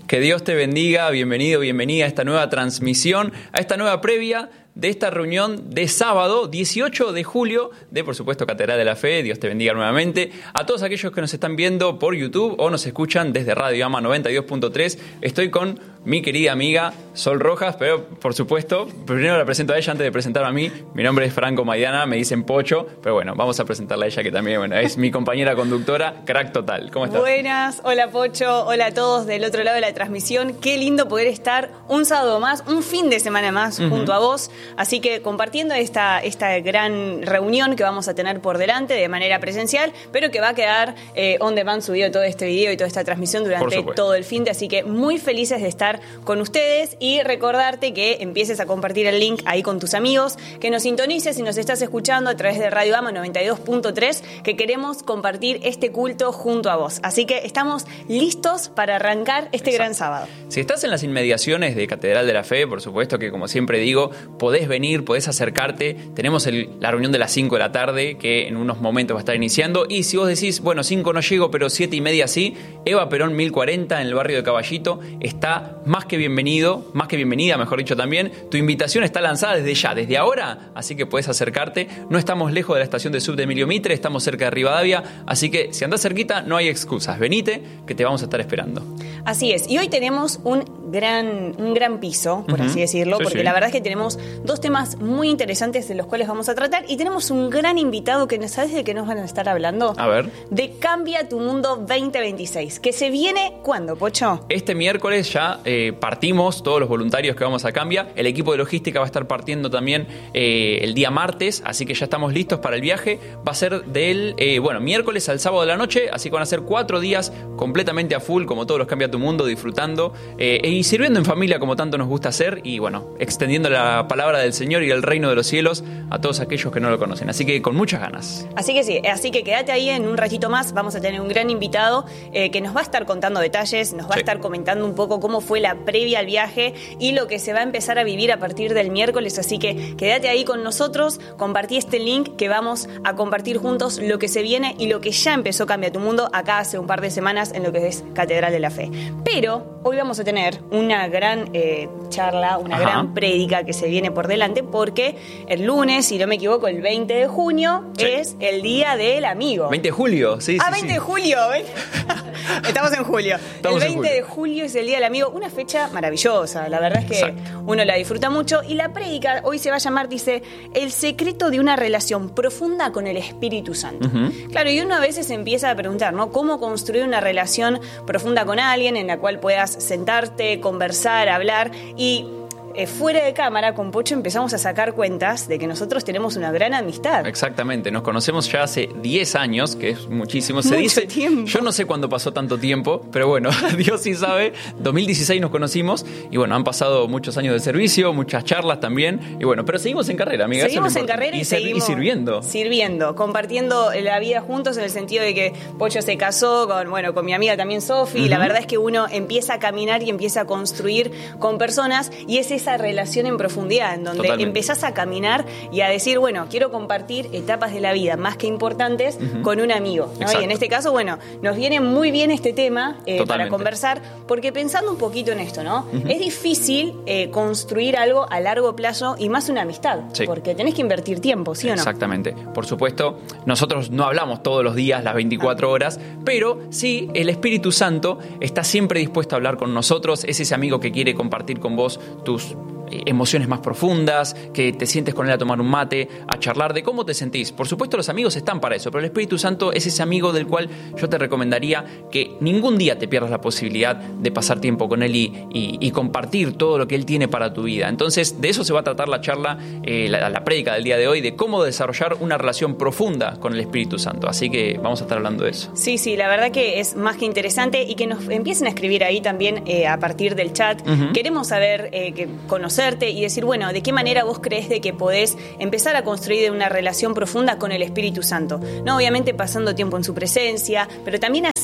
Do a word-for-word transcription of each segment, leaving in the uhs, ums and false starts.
Que Dios te bendiga, bienvenido, bienvenida a esta nueva transmisión, a esta nueva previa de esta reunión de sábado dieciocho de julio de, por supuesto, Catedral de la Fe. Dios te bendiga nuevamente. A todos aquellos que nos están viendo por YouTube o nos escuchan desde Radio Ama noventa y dos punto tres, estoy con mi querida amiga Sol Rojas, pero por supuesto, primero la presento a ella antes de presentarme a mí. Mi nombre es Franco Maidana, me dicen Pocho, pero bueno, vamos a presentarla a ella que también, bueno, es mi compañera conductora, crack total. ¿Cómo estás? Buenas, hola Pocho, hola a todos del otro lado de la transmisión. Qué lindo poder estar un sábado más, un fin de semana más uh-huh. junto a vos. Así que compartiendo esta, esta gran reunión que vamos a tener por delante de manera presencial, pero que va a quedar eh, on demand subido todo este video y toda esta transmisión durante todo el fin de. Así que muy felices de estar con ustedes y recordarte que empieces a compartir el link ahí con tus amigos, que nos sintonices si nos estás escuchando a través de Radio Ama noventa y dos punto tres, que queremos compartir este culto junto a vos. Así que estamos listos para arrancar este Exacto. gran sábado. Si estás en las inmediaciones de Catedral de la Fe, por supuesto que, como siempre digo, podés venir, podés acercarte. Tenemos el, la reunión de las cinco de la tarde, que en unos momentos va a estar iniciando. Y si vos decís, bueno, cinco no llego, pero siete y media sí, Eva Perón mil cuarenta en el barrio de Caballito está más que bienvenido, más que bienvenida, mejor dicho también. Tu invitación está lanzada desde ya, desde ahora, así que puedes acercarte. No estamos lejos de la estación de sub de Emilio Mitre, estamos cerca de Rivadavia, así que si andás cerquita no hay excusas. Venite, que te vamos a estar esperando. Así es, y hoy tenemos un gran, un gran piso, por uh-huh. así decirlo, sí, porque sí. la verdad es que tenemos dos temas muy interesantes de los cuales vamos a tratar y tenemos un gran invitado que, ¿sabes de qué nos van a estar hablando? A ver. De Cambia tu Mundo veinte veintiséis, que se viene, ¿cuándo, Pocho? Este miércoles ya eh, partimos todos los voluntarios que vamos a Cambia. El equipo de logística va a estar partiendo también eh, el día martes, así que ya estamos listos para el viaje. Va a ser del, eh, bueno, miércoles al sábado de la noche, así que van a ser cuatro días completamente a full, como todos los Cambia tu Mundo, disfrutando eh, y sirviendo en familia como tanto nos gusta hacer y, bueno, extendiendo la palabra del Señor y el reino de los cielos a todos aquellos que no lo conocen. Así que con muchas ganas. Así que sí, así que quédate ahí en un ratito más. Vamos a tener un gran invitado eh, que nos va a estar contando detalles, nos va sí. a estar comentando un poco cómo fue la previa al viaje y lo que se va a empezar a vivir a partir del miércoles. Así que quédate ahí con nosotros, compartí este link que vamos a compartir juntos lo que se viene y lo que ya empezó Cambia tu Mundo acá hace un par de semanas en lo que es Catedral de la Fe. Pero hoy vamos a tener una gran eh, charla, una Ajá. gran prédica que se viene por delante, porque el lunes, si no me equivoco, el veinte de junio sí. es el Día del Amigo. veinte de julio, sí, ah, sí. veinte sí. de julio, ¿ven? Estamos en julio. Estamos el veinte julio. de julio es el Día del Amigo, una fecha maravillosa, la verdad es que Exacto. uno la disfruta mucho. Y la prédica hoy se va a llamar, dice, el secreto de una relación profunda con el Espíritu Santo. Uh-huh. Claro, y uno a veces empieza a preguntar, ¿no? ¿Cómo construir una relación profunda con alguien en la cual puedas sentarte, conversar, hablar? Y Eh, fuera de cámara, con Pocho empezamos a sacar cuentas de que nosotros tenemos una gran amistad. Exactamente, nos conocemos ya hace diez años, que es muchísimo. Se Mucho dice, tiempo. Yo no sé cuándo pasó tanto tiempo, pero bueno, Dios sí sabe. dos mil dieciséis nos conocimos y bueno, han pasado muchos años de servicio, muchas charlas también. Y bueno, pero seguimos en carrera, amiga. Seguimos en carrera y, y, seguimos y sirviendo. Sirviendo, compartiendo la vida juntos en el sentido de que Pocho se casó con, bueno, con mi amiga también Sofi. Uh-huh. Y la verdad es que uno empieza a caminar y empieza a construir con personas y es esa relación en profundidad en donde Totalmente. empezás a caminar y a decir, bueno, quiero compartir etapas de la vida más que importantes uh-huh. con un amigo, ¿no? Y en este caso, bueno, nos viene muy bien este tema eh, para conversar, porque pensando un poquito en esto, ¿no? Uh-huh. Es difícil eh, construir algo a largo plazo y más una amistad, sí. porque tenés que invertir tiempo, ¿sí o no? Exactamente. Por supuesto, nosotros no hablamos todos los días, las veinticuatro horas, pero sí, el Espíritu Santo está siempre dispuesto a hablar con nosotros, es ese amigo que quiere compartir con vos tus emociones más profundas, que te sientes con él a tomar un mate, a charlar de cómo te sentís. Por supuesto, los amigos están para eso, pero el Espíritu Santo es ese amigo del cual yo te recomendaría que ningún día te pierdas la posibilidad de pasar tiempo con él y, y, y compartir todo lo que él tiene para tu vida. Entonces, de eso se va a tratar la charla, eh, la, la prédica del día de hoy, de cómo desarrollar una relación profunda con el Espíritu Santo. Así que vamos a estar hablando de eso. Sí, sí, la verdad que es más que interesante y que nos empiecen a escribir ahí también eh, a partir del chat. Uh-huh. Queremos saber, eh, que conocer y decir, bueno, ¿de qué manera vos crees de que podés empezar a construir una relación profunda con el Espíritu Santo? No, obviamente pasando tiempo en su presencia, pero también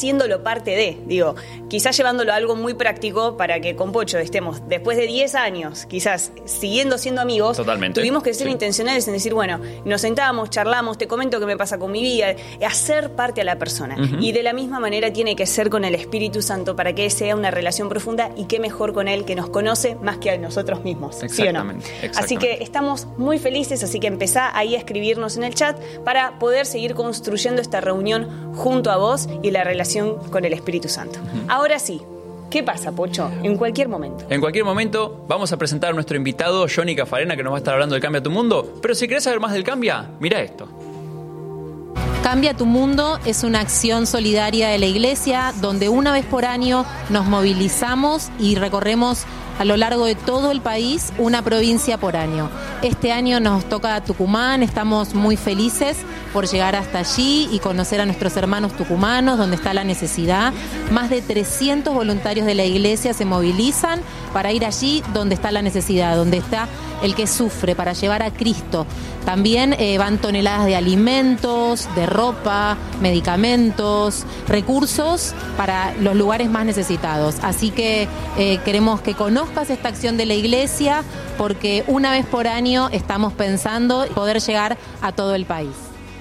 haciéndolo parte de, digo, quizás llevándolo a algo muy práctico para que con Pocho estemos, después de diez años, quizás siguiendo siendo amigos. Totalmente. Tuvimos que ser Sí. intencionales en decir, bueno, nos sentamos, charlamos, te comento qué me pasa con mi vida, hacer parte a la persona. Uh-huh. Y de la misma manera tiene que ser con el Espíritu Santo para que sea una relación profunda, y qué mejor con Él, que nos conoce más que a nosotros mismos. ¿Sí o no? Exactamente, exactamente. Así que estamos muy felices, así que empezá ahí a escribirnos en el chat para poder seguir construyendo esta reunión junto a vos y la relación con el Espíritu Santo. Uh-huh. Ahora sí, ¿qué pasa, Pocho? En cualquier momento. En cualquier momento vamos a presentar a nuestro invitado, Johnny Cafarena, que nos va a estar hablando de Cambia tu Mundo. Pero si querés saber más del Cambia, mira esto. Cambia tu Mundo es una acción solidaria de la Iglesia donde una vez por año nos movilizamos y recorremos a lo largo de todo el país una provincia por año. Este año nos toca Tucumán, estamos muy felices por llegar hasta allí y conocer a nuestros hermanos tucumanos, donde está la necesidad. Más de trescientos voluntarios de la Iglesia se movilizan para ir allí donde está la necesidad, donde está el que sufre, para llevar a Cristo. También eh, van toneladas de alimentos, de ropa, medicamentos, recursos para los lugares más necesitados. Así que eh, queremos que conozcas esta acción de la Iglesia, porque una vez por año estamos pensando poder llegar a todo el país.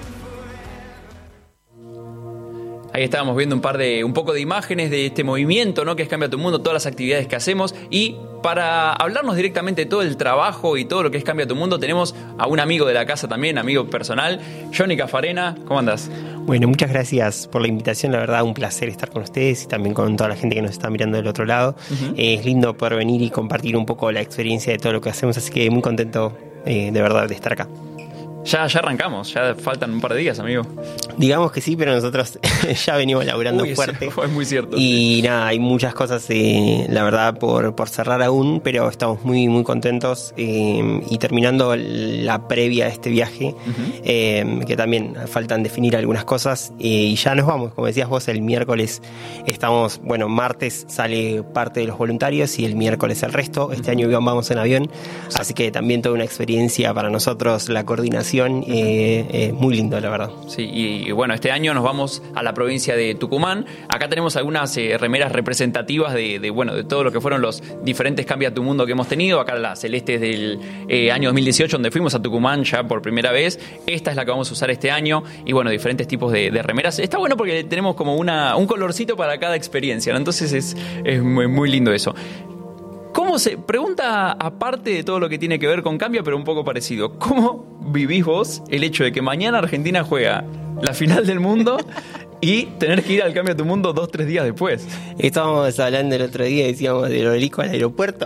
Ahí estábamos viendo un par de, un poco de imágenes de este movimiento, ¿no? Que es Cambia tu Mundo, todas las actividades que hacemos. Y para hablarnos directamente de todo el trabajo y todo lo que es Cambia tu Mundo, tenemos a un amigo de la casa también, amigo personal, Johnny Cafarena. ¿Cómo andás? Bueno, muchas gracias por la invitación, la verdad un placer estar con ustedes y también con toda la gente que nos está mirando del otro lado. Uh-huh. eh, es lindo poder venir y compartir un poco la experiencia de todo lo que hacemos, así que muy contento eh, de verdad de estar acá. Ya, ya arrancamos, ya faltan un par de días, amigo. Digamos que sí, pero nosotros ya venimos laburando Uy, fuerte. Fue muy cierto. Y sí. nada, hay muchas cosas, eh, la verdad, por, por cerrar aún, pero estamos muy, muy contentos eh, y terminando la previa a este viaje, uh-huh. eh, que también faltan definir algunas cosas eh, y ya nos vamos. Como decías vos, el miércoles estamos, bueno, martes sale parte de los voluntarios y el miércoles el resto. Este uh-huh. año vamos en avión, sí. así que también toda una experiencia para nosotros, la coordinación. Eh, eh, muy lindo, la verdad. Sí, y, y bueno, este año nos vamos a la provincia de Tucumán. Acá tenemos algunas eh, remeras representativas de, de, bueno, de todo lo que fueron los diferentes Cambia tu Mundo que hemos tenido. Acá la celeste es del eh, año dos mil dieciocho, donde fuimos a Tucumán ya por primera vez. Esta es la que vamos a usar este año. Y bueno, diferentes tipos de, de remeras. Está bueno porque tenemos como una, un colorcito para cada experiencia, ¿no? Entonces es, es muy, muy lindo eso. ¿Cómo se...? Pregunta aparte de todo lo que tiene que ver con Cambia, pero un poco parecido. ¿Cómo vivís vos el hecho de que mañana Argentina juega la final del mundo y tener que ir al Cambia tu Mundo dos, tres días después? Estábamos hablando el otro día, decíamos del obelisco al aeropuerto.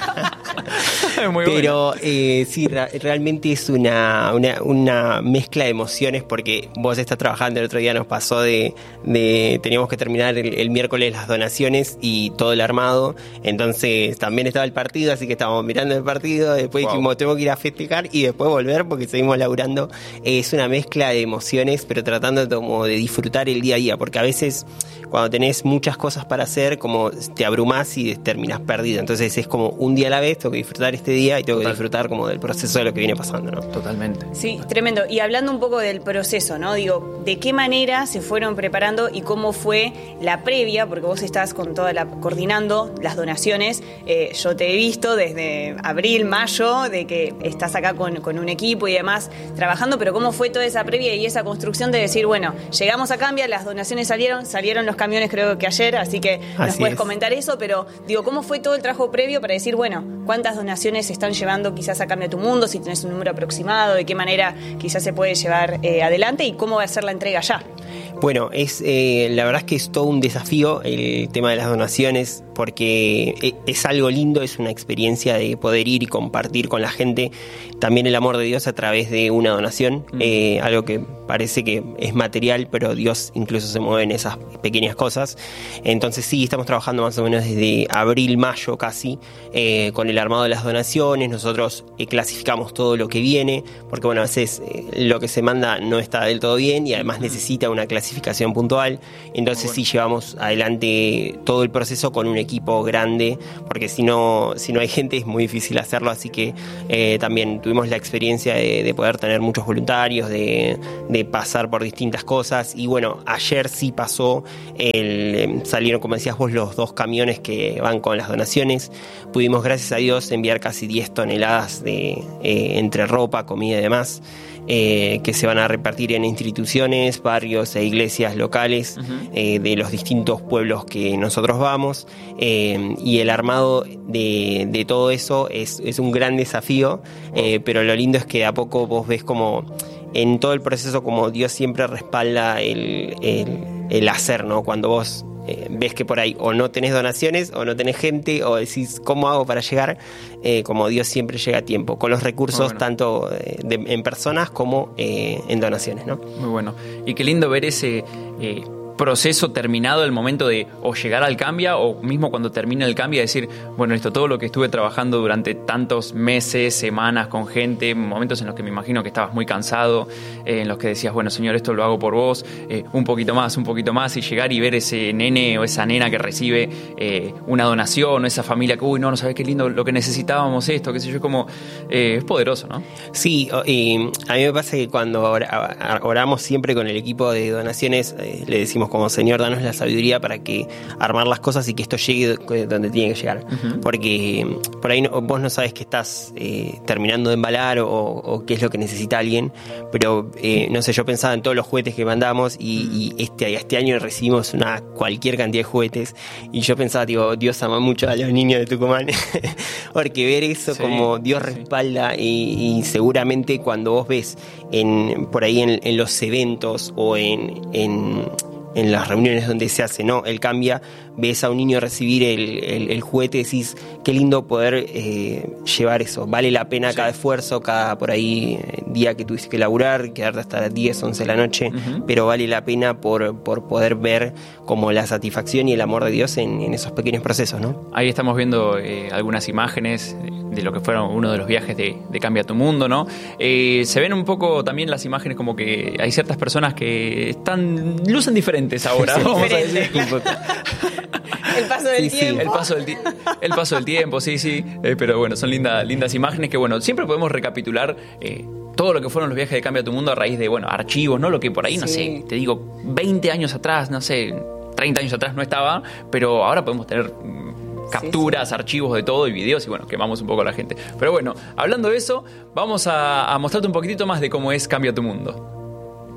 Muy pero bueno. eh, sí, ra- realmente es una, una, una mezcla de emociones, porque vos estás trabajando, el otro día nos pasó de, de teníamos que terminar el, el miércoles las donaciones y todo el armado, entonces también estaba el partido, así que estábamos mirando el partido, después wow. dijimos tengo que ir a festejar y después volver porque seguimos laburando. Eh, es una mezcla de emociones, pero tratando como de disfrutar el día a día, porque a veces cuando tenés muchas cosas para hacer, como te abrumás y terminás perdido, entonces es como un día a la vez, tengo que disfrutar este día y tengo Total. que disfrutar como del proceso de lo que viene pasando, ¿no? Totalmente. Sí, tremendo. Y hablando un poco del proceso, ¿no? Digo, ¿de qué manera se fueron preparando y cómo fue la previa? Porque vos estás con toda la coordinando las donaciones. Eh, yo te he visto desde abril, mayo, de que estás acá con, con un equipo y demás trabajando, pero ¿cómo fue toda esa previa y esa construcción de decir, bueno, llegamos a Cambia, las donaciones salieron, salieron los camiones creo que ayer, así que nos así puedes es. comentar eso, pero digo, ¿cómo fue todo el trabajo previo para decir, bueno, cuántas donaciones están llevando quizás a Cambia tu Mundo, si tenés un número aproximado, de qué manera quizás se puede llevar eh, adelante y cómo va a ser la entrega ya? Bueno, es eh, la verdad es que es todo un desafío el tema de las donaciones, porque es algo lindo, es una experiencia de poder ir y compartir con la gente también el amor de Dios a través de una donación, mm. eh, algo que parece que es material, pero Dios incluso se mueve en esas pequeñas cosas. Entonces sí, estamos trabajando más o menos desde abril, mayo casi, eh, con el armado de las donaciones. Nosotros eh, clasificamos todo lo que viene, porque bueno, a veces eh, lo que se manda no está del todo bien y además necesita una clasificación puntual. Entonces bueno. sí llevamos adelante todo el proceso con un equipo equipo grande, porque si no, si no hay gente es muy difícil hacerlo, así que eh, también tuvimos la experiencia de, de poder tener muchos voluntarios, de, de pasar por distintas cosas, y bueno, ayer sí pasó, el, salieron, como decías vos, los dos camiones que van con las donaciones. Pudimos, gracias a Dios, enviar casi diez toneladas de, eh, entre ropa, comida y demás, eh, que se van a repartir en instituciones, barrios e iglesias locales, uh-huh. eh, de los distintos pueblos que nosotros vamos, eh, y el armado de, de todo eso es, es un gran desafío, eh, pero lo lindo es que a poco vos ves como en todo el proceso como Dios siempre respalda el, el, el hacer, ¿no? Cuando vos eh, ves que por ahí o no tenés donaciones o no tenés gente o decís ¿cómo hago para llegar? Eh, como Dios siempre llega a tiempo, con los recursos bueno. tanto de, en personas como eh, en donaciones, ¿no? Muy bueno. Y qué lindo ver ese eh, proceso terminado, el momento de o llegar al cambio o mismo cuando termina el cambio, decir, bueno, esto todo lo que estuve trabajando durante tantos meses, semanas con gente, momentos en los que me imagino que estabas muy cansado, eh, en los que decías, bueno, Señor, esto lo hago por vos, eh, un poquito más, un poquito más, y llegar y ver ese nene o esa nena que recibe eh, una donación, o esa familia que, uy, no, no sabes qué lindo lo que necesitábamos esto, qué sé yo, como eh, es poderoso, ¿no? Sí, y a mí me pasa que cuando oramos siempre con el equipo de donaciones, eh, le decimos como, Señor, danos la sabiduría para que armar las cosas y que esto llegue donde tiene que llegar. Uh-huh. Porque por ahí no, vos no sabes que estás eh, terminando de embalar o, o qué es lo que necesita alguien, pero eh, no sé, yo pensaba en todos los juguetes que mandamos y, y este, este año recibimos una cualquier cantidad de juguetes y yo pensaba, digo, Dios ama mucho a los niños de Tucumán, porque ver eso sí, como Dios sí. respalda y, y seguramente cuando vos ves en, por ahí en, en los eventos o en... en en las reuniones donde se hace, ¿no? El cambia, ves a un niño recibir el, el, el juguete y decís, qué lindo poder eh, llevar eso. Vale la pena sí. cada esfuerzo, cada por ahí día que tuviste que laburar, quedarte hasta las diez, once de la noche, uh-huh. pero vale la pena por, por poder ver como la satisfacción y el amor de Dios en, en esos pequeños procesos, ¿no? Ahí estamos viendo eh, algunas imágenes de lo que fueron uno de los viajes de, de Cambia tu Mundo, ¿no? Eh, se ven un poco también las imágenes como que hay ciertas personas que están lucen diferentes ahora, sí, vamos diferente. a decir. El paso del sí, tiempo. Sí, el, paso del ti- el paso del tiempo, sí, sí. Eh, pero bueno, son linda, lindas imágenes que, bueno, siempre podemos recapitular eh, todo lo que fueron los viajes de Cambia tu Mundo a raíz de, bueno, archivos, ¿no? Lo que por ahí, sí. no sé, te digo, veinte años atrás, no sé, treinta años atrás no estaba, pero ahora podemos tener capturas, sí, sí. archivos de todo y videos y bueno, quemamos un poco a la gente. Pero bueno, hablando de eso, vamos a, a mostrarte un poquitito más de cómo es Cambia tu Mundo.